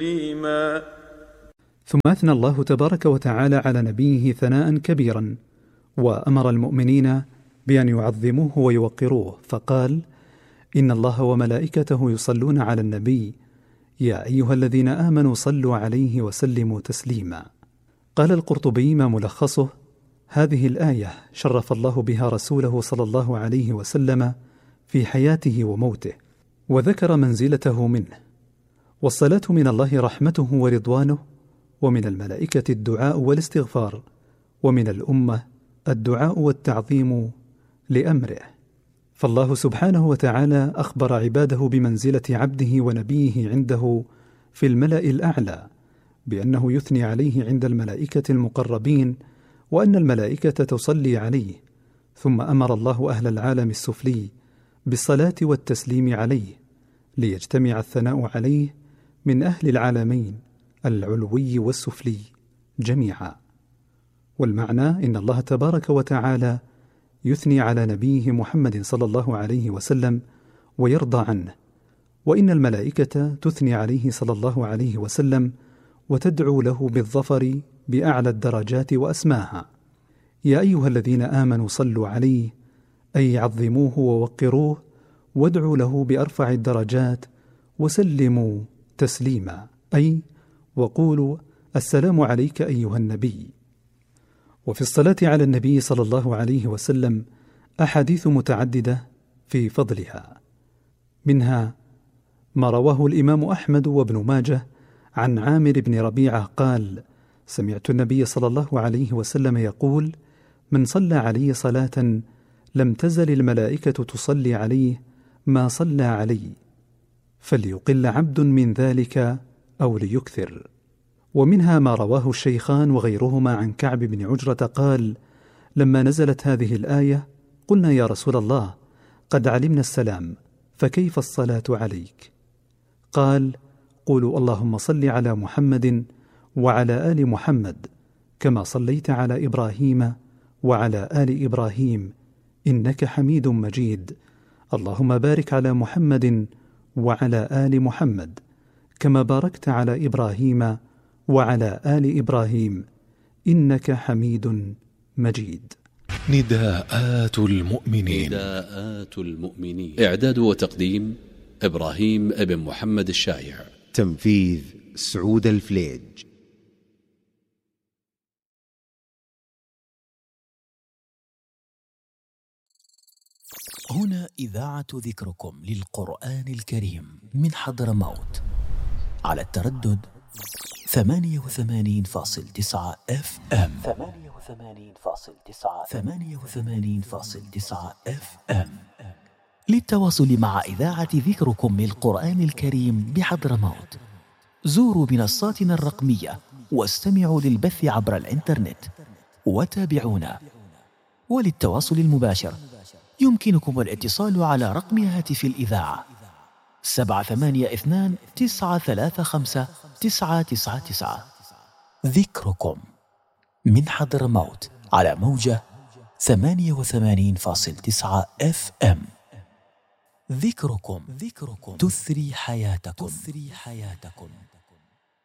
تسليما. ثم أثنى الله تبارك وتعالى على نبيه ثناء كبيرا، وأمر المؤمنين بأن يعظموه ويوقروه، فقال: إن الله وملائكته يصلون على النبي يا أيها الذين آمنوا صلوا عليه وسلموا تسليما. قال القرطبي ما ملخصه: هذه الآية شرف الله بها رسوله صلى الله عليه وسلم في حياته وموته، وذكر منزلته منه. والصلاة من الله رحمته ورضوانه، ومن الملائكة الدعاء والاستغفار، ومن الأمة الدعاء والتعظيم لأمره. فالله سبحانه وتعالى أخبر عباده بمنزلة عبده ونبيه عنده في الملأ الأعلى، بأنه يثني عليه عند الملائكة المقربين، وأن الملائكة تصلي عليه. ثم أمر الله أهل العالم السفلي بالصلاة والتسليم عليه، ليجتمع الثناء عليه من أهل العالمين العلوي والسفلي جميعا. والمعنى إن الله تبارك وتعالى يثني على نبيه محمد صلى الله عليه وسلم ويرضى عنه، وإن الملائكة تثني عليه صلى الله عليه وسلم وتدعو له بالظفر بأعلى الدرجات وأسماها. يا أيها الذين آمنوا صلوا عليه، أي عظموه ووقروه، وادعوا له بأرفع الدرجات، وسلموا تسليما، أي وقولوا السلام عليك أيها النبي. وفي الصلاة على النبي صلى الله عليه وسلم أحاديث متعددة في فضلها، منها ما رواه الإمام أحمد وابن ماجه عن عامر بن ربيعة قال: سمعت النبي صلى الله عليه وسلم يقول: من صلى علي صلاة لم تزل الملائكة تصلي عليه ما صلى علي، فليقل عبد من ذلك أو ليكثر. ومنها ما رواه الشيخان وغيرهما عن كعب بن عجرة قال: لما نزلت هذه الآية قلنا يا رسول الله قد علمنا السلام، فكيف الصلاة عليك؟ قال: قولوا اللهم صل على محمد وعلى آل محمد كما صليت على إبراهيم وعلى آل إبراهيم إنك حميد مجيد، اللهم بارك على محمد وعلى آل محمد كما باركت على إبراهيم وعلى آل إبراهيم إنك حميد مجيد. نداءات المؤمنين. إعداد وتقديم إبراهيم ابن محمد الشايع. تنفيذ سعود الفليج. هنا إذاعة ذكركم للقرآن الكريم من حضرموت على التردد 88.9 FM. 88.9 FM. للتواصل مع إذاعة ذكركم للقرآن الكريم بحضرموت زوروا منصاتنا الرقمية واستمعوا للبث عبر الإنترنت وتابعونا. وللتواصل المباشر يمكنكم الاتصال على رقم هاتف الإذاعة 782-935-999. ذكركم من حضرموت على موجة 88.9 FM. ذكركم تثري حياتكم.